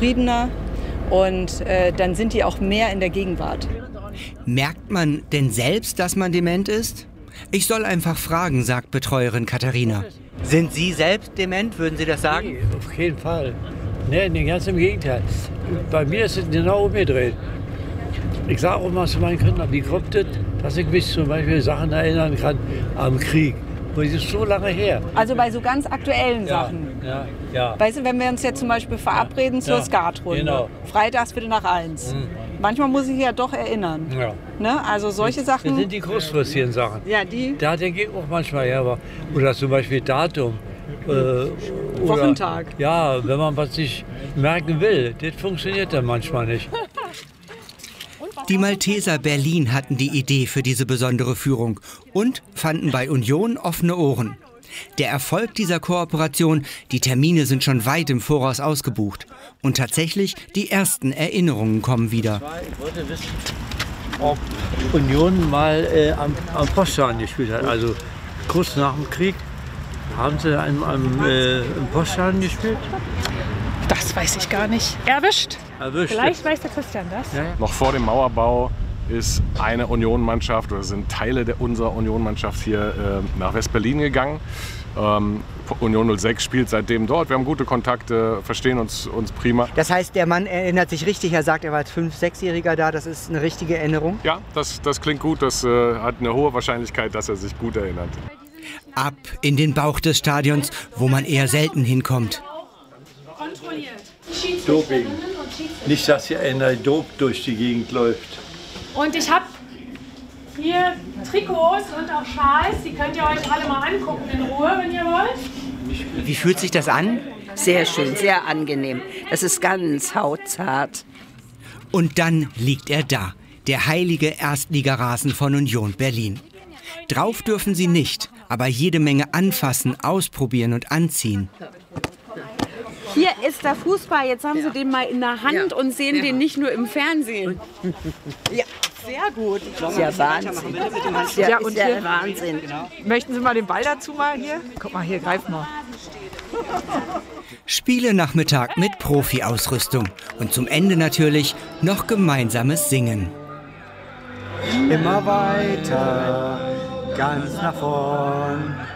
zufriedener und dann sind die auch mehr in der Gegenwart. Merkt man denn selbst, dass man dement ist? Ich soll einfach fragen, sagt Betreuerin Katharina. Sind Sie selbst dement, würden Sie das sagen? Nee, auf keinen Fall. Nee, ganz im Gegenteil. Bei mir ist es genau umgedreht. Ich sage auch mal zu meinen Kindern, wie kommt es, dass ich mich zum Beispiel Sachen erinnern kann am Krieg. Das ist so lange her. Also bei so ganz aktuellen Sachen. Ja. Weißt du, wenn wir uns jetzt zum Beispiel verabreden zur Skatrunde. Genau. Freitags Viertel nach 1. Manchmal muss ich ja doch erinnern. Ja. Ne? Also solche Sachen. Das sind die kurzfristigen Sachen. Ja, die. Da denke ich auch manchmal, oder zum Beispiel Datum. Wochentag. Ja, wenn man was sich merken will, das funktioniert dann manchmal nicht. Die Malteser Berlin hatten die Idee für diese besondere Führung und fanden bei Union offene Ohren. Der Erfolg dieser Kooperation, die Termine sind schon weit im Voraus ausgebucht. Und tatsächlich, die ersten Erinnerungen kommen wieder. Ich wollte wissen, ob Union mal am Poststadion gespielt hat. Also kurz nach dem Krieg haben sie am Poststadion gespielt. Das weiß ich gar nicht. Erwischt? Vielleicht weiß der Christian das. Ja. Noch vor dem Mauerbau ist eine Union-Mannschaft oder sind Teile unserer Union-Mannschaft hier nach West-Berlin gegangen. Union 06 spielt seitdem dort. Wir haben gute Kontakte, verstehen uns prima. Das heißt, der Mann erinnert sich richtig, er sagt, er war als 5-, 6-Jähriger da, das ist eine richtige Erinnerung? Ja, das klingt gut, das hat eine hohe Wahrscheinlichkeit, dass er sich gut erinnert. Ab in den Bauch des Stadions, wo man eher selten hinkommt. Doping. Nicht, dass hier einer Dop durch die Gegend läuft. Und ich habe hier Trikots und auch Schals. Die könnt ihr euch alle mal angucken in Ruhe, wenn ihr wollt. Wie fühlt sich das an? Sehr schön, sehr angenehm. Das ist ganz hautzart. Und dann liegt er da, der heilige Erstligarasen von Union Berlin. Drauf dürfen sie nicht, aber jede Menge anfassen, ausprobieren und anziehen. Hier ist der Fußball, jetzt haben Sie den mal in der Hand und sehen den nicht nur im Fernsehen. Ja, Sehr gut. das ist ja Wahnsinn. Das ist ja, ist ja Wahnsinn. Möchten Sie mal den Ball dazu mal hier? Guck mal hier, greif mal. Spielenachmittag mit Profi-Ausrüstung und zum Ende natürlich noch gemeinsames Singen. Immer weiter, ganz nach vorn.